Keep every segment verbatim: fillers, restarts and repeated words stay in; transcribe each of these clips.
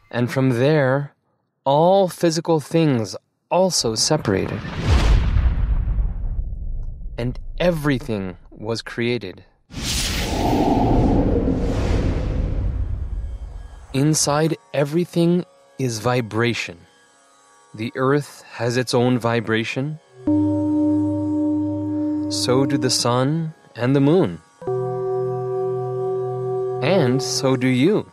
And from there, all physical things also separated. And everything was created. Inside everything is vibration. The earth has its own vibration. So do the sun and the moon. And so do you.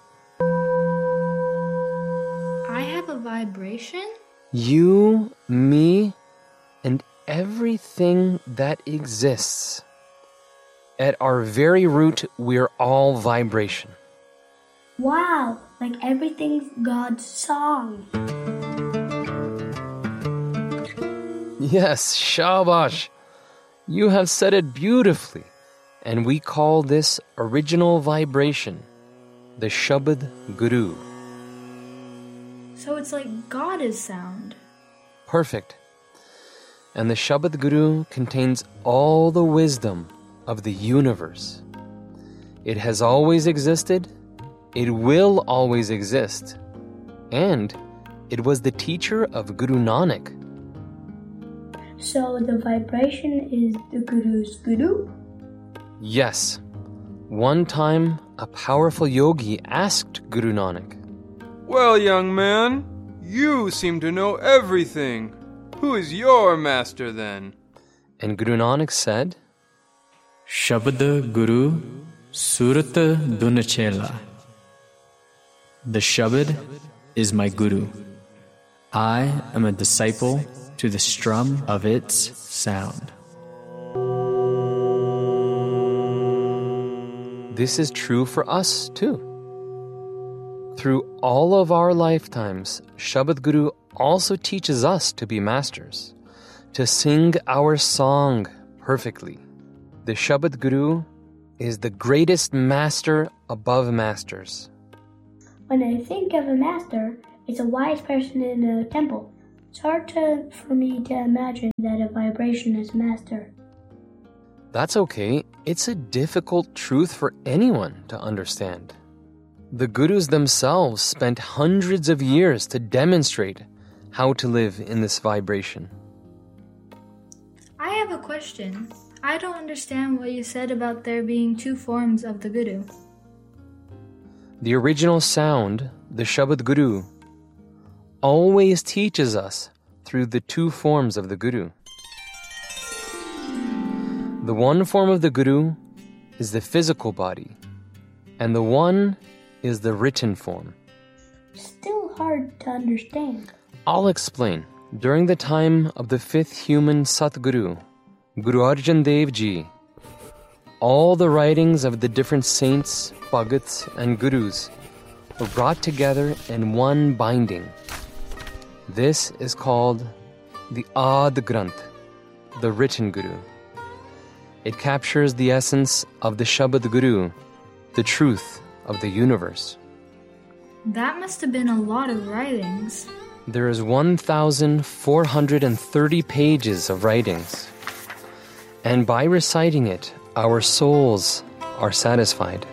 I have a vibration? You, me, and everything that exists. At our very root, we're all vibration. Wow, like everything's God's song. Yes, shabash. You have said it beautifully. And we call this original vibration the Shabad Guru. So it's like God is sound. Perfect. And the Shabad Guru contains all the wisdom of the universe. It has always existed, it will always exist, and it was the teacher of Guru Nanak. So the vibration is the Guru's Guru? Yes. One time, a powerful yogi asked Guru Nanak, "Well, young man, you seem to know everything. Who is your master then?" And Guru Nanak said, Shabad Guru Surat Dunachela. The Shabad is my Guru. I am a disciple to the strum of its sound. This is true for us too. Through all of our lifetimes, Shabad Guru also teaches us to be masters, to sing our song perfectly. The Shabad Guru is the greatest master above masters. When I think of a master, it's a wise person in a temple. It's hard to, for me to imagine that a vibration is master. That's okay. It's a difficult truth for anyone to understand. The Gurus themselves spent hundreds of years to demonstrate how to live in this vibration. I have a question. I don't understand what you said about there being two forms of the Guru. The original sound, the Shabad Guru, always teaches us through the two forms of the Guru. The one form of the Guru is the physical body, and the one is the written form. Still hard to understand. I'll explain. During the time of the fifth human Satguru, Guru Arjan Dev Ji, all the writings of the different saints, bhagats, and gurus were brought together in one binding. This is called the Ad Granth, the written Guru. It captures the essence of the Shabad Guru, the truth of the universe. That must have been a lot of writings. There is one thousand four hundred thirty pages of writings. And by reciting it, our souls are satisfied.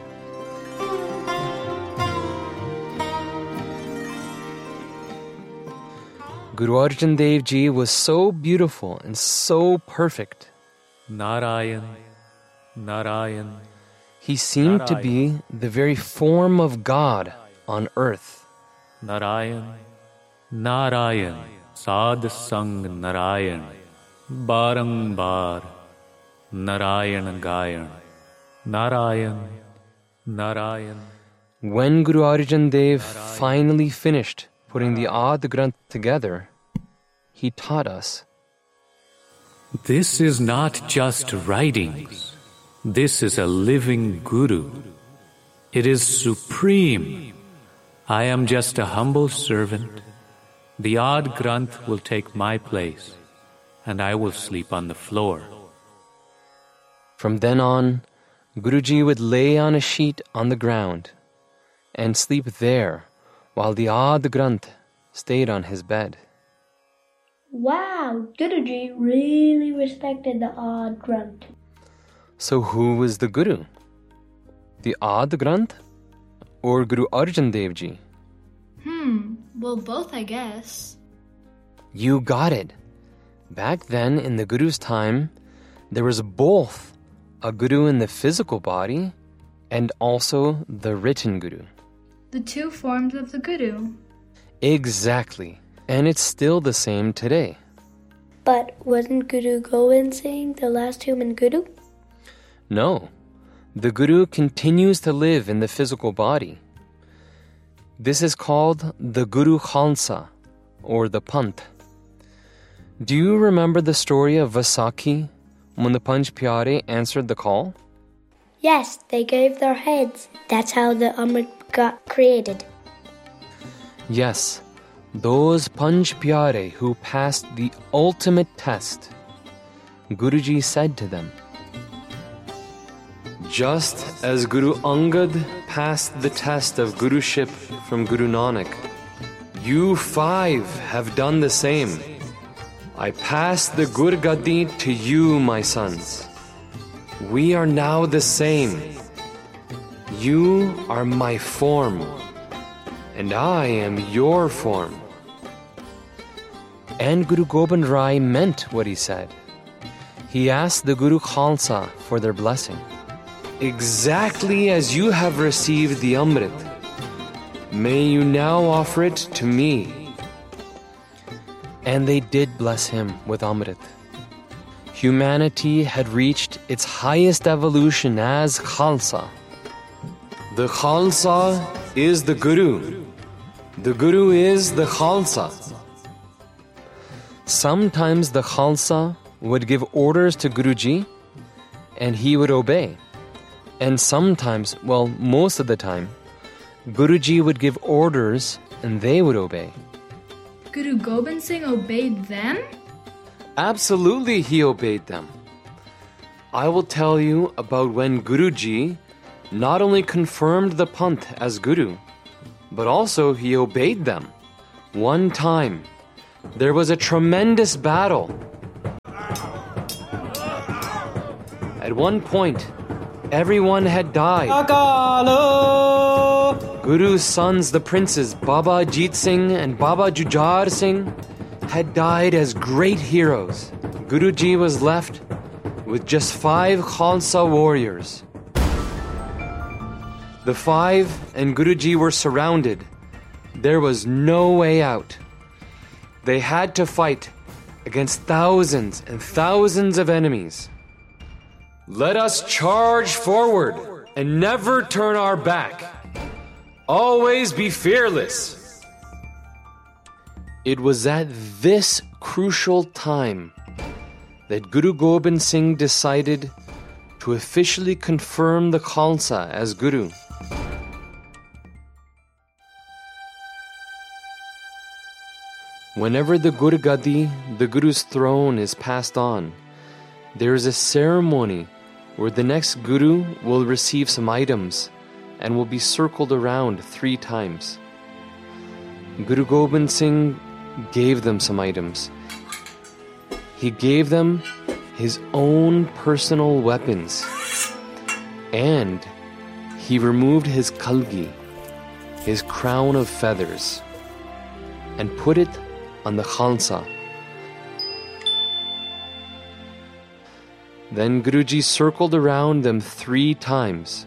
Guru Arjan Dev Ji was so beautiful and so perfect. Narayan, Narayan. He seemed to be the very form of God on earth. Narayan, Narayan, Sad Sang Narayan, Barang Bar, Narayan Gayan, Narayan, Narayan. When Guru Arjan Dev finally finished putting the Ad Granth together, he taught us, this is not just writings. This is a living Guru. It is supreme. I am just a humble servant. The Ad Granth will take my place, and I will sleep on the floor. From then on, Guruji would lay on a sheet on the ground and sleep there while the Ad Granth stayed on his bed. Wow, Guruji really respected the Ad Granth. So who was the Guru? The Ad Granth or Guru Arjan Dev Ji? Hmm, Well, both, I guess. You got it. Back then, in the Guru's time, there was both a Guru in the physical body and also the written Guru. The two forms of the Guru. Exactly. And it's still the same today. But wasn't Guru Gobind Singh the last human Guru? No. The Guru continues to live in the physical body. This is called the Guru Khalsa, or the Panth. Do you remember the story of Vaisakhi when the Panch Pyare answered the call? Yes, they gave their heads. That's how the Amrit got created. Yes, those Panch Pyare who passed the ultimate test. Guruji said to them, just as Guru Angad passed the test of Guruship from Guru Nanak, you five have done the same. I pass the Gur Gaddi to you, my sons. We are now the same. You are my form, and I am your form. And Guru Gobind Rai meant what he said. He asked the Guru Khalsa for their blessing. Exactly as you have received the Amrit, may you now offer it to me. And they did bless him with Amrit. Humanity had reached its highest evolution as Khalsa. The Khalsa is the Guru. The Guru is the Khalsa. Sometimes the Khalsa would give orders to Guruji and he would obey. And sometimes, well, most of the time, Guruji would give orders and they would obey. Guru Gobind Singh obeyed them? Absolutely, he obeyed them. I will tell you about when Guruji not only confirmed the Panth as Guru, but also he obeyed them. One time, there was a tremendous battle. At one point, everyone had died. Guru's sons, the princes Baba Ajit Singh and Baba Jujhar Singh, had died as great heroes. Guruji was left with just five Khalsa warriors. The five and Guruji were surrounded. There was no way out. They had to fight against thousands and thousands of enemies. Let us charge forward and never turn our back. Always be fearless. It was at this crucial time that Guru Gobind Singh decided to officially confirm the Khalsa as Guru. Whenever the Gur Gaddi, the Guru's throne, is passed on, there is a ceremony where the next Guru will receive some items and will be circled around three times. Guru Gobind Singh gave them some items. He gave them his own personal weapons, and he removed his kalgi, his crown of feathers, and put it on the Khalsa. Then Guruji circled around them three times.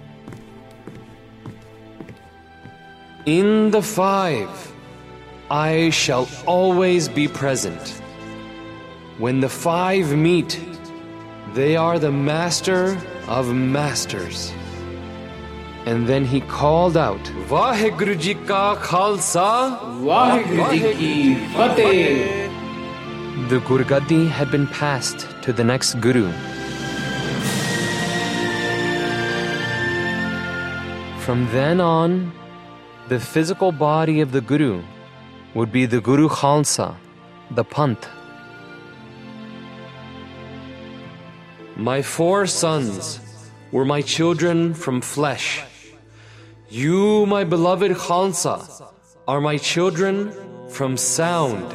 In the five, I shall always be present. When the five meet, they are the master of masters. And then he called out, Vaheguru Ji ka Khalsa, Vaheguru Ji ki Fateh. The Gur Gaddi had been passed to the next Guru. From then on, the physical body of the Guru would be the Guru Khalsa, the Panth. My four sons were my children from flesh. You, my beloved Khalsa, are my children from sound.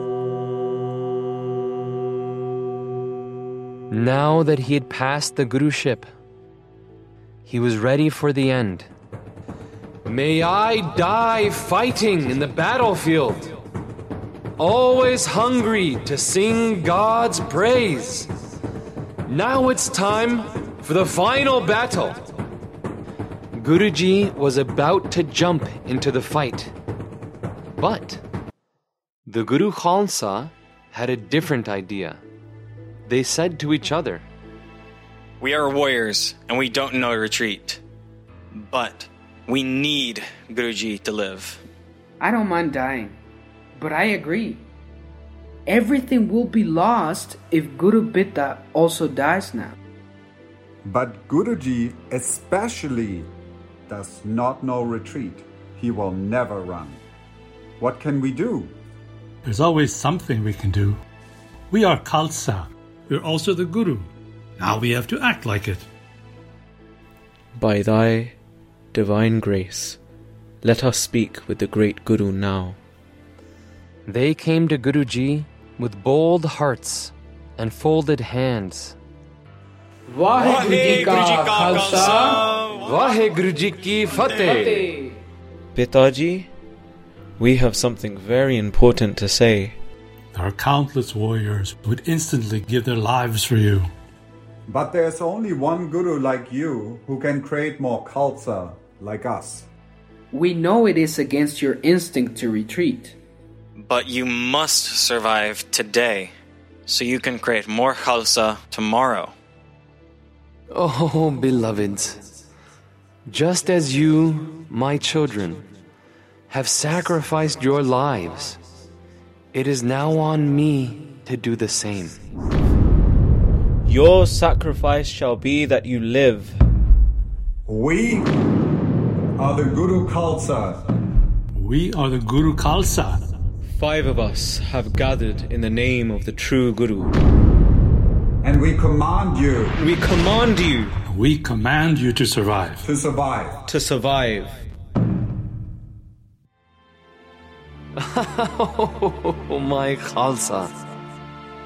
Now that he had passed the Guruship, he was ready for the end. May I die fighting in the battlefield, always hungry to sing God's praise. Now it's time for the final battle. Guruji was about to jump into the fight, but the Guru Khalsa had a different idea. They said to each other, "We are warriors and we don't know retreat, but we need Guruji to live." I don't mind dying, but I agree. Everything will be lost if Guru Bitta also dies now. But Guruji especially does not know retreat. He will never run. What can we do? There's always something we can do. We are Khalsa. We're also the Guru. Now we have to act like it. By thy divine grace, let us speak with the great Guru now. They came to Guruji with bold hearts and folded hands. Vaheguru Ji Ka Khalsa, Vaheguru Ji Ki Fateh. Pitaji, we have something very important to say. There are countless warriors who would instantly give their lives for you. But there's only one Guru like you who can create more Khalsa like us. We know it is against your instinct to retreat. But you must survive today, so you can create more Khalsa tomorrow. Oh, beloveds, just as you, my children, have sacrificed your lives, it is now on me to do the same. Your sacrifice shall be that you live. We are the Guru Khalsa. We are the Guru Khalsa. Five of us have gathered in the name of the true Guru. And we command you. We command you. We command you to survive. To survive. To survive. Oh, my Khalsa.